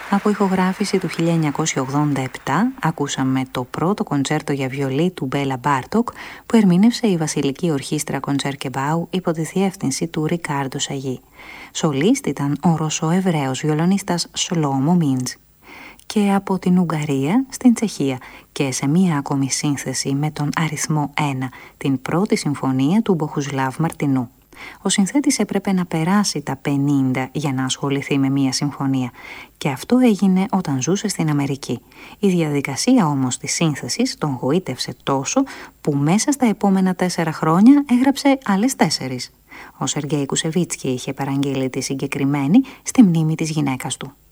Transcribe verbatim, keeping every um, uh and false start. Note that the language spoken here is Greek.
Από ηχογράφηση του χίλια εννιακόσια ογδόντα επτά ακούσαμε το πρώτο κοντσέρτο για βιολί του Μπέλα Μπάρτοκ που ερμήνευσε η Βασιλική Ορχήστρα Κοντσέρκεμπάου υπό τη διεύθυνση του Ρικάρντο Σαγί. Σολίστ ήταν ο Ρωσοεβραίος βιολονίστας Σλόμο Μίντζ. Και από την Ουγγαρία στην Τσεχία και σε μία ακόμη σύνθεση με τον αριθμό ένα, την πρώτη συμφωνία του Μποχουσλάβ Μαρτινού. Ο συνθέτης έπρεπε να περάσει τα πενήντα για να ασχοληθεί με μία συμφωνία και αυτό έγινε όταν ζούσε στην Αμερική. Η διαδικασία όμως της σύνθεσης τον γοήτευσε τόσο που μέσα στα επόμενα τέσσερα χρόνια έγραψε άλλες τέσσερις. Ο Σεργέη Κουσεβίτσκι είχε παραγγείλει τη συγκεκριμένη στη μνήμη της γυναίκας του.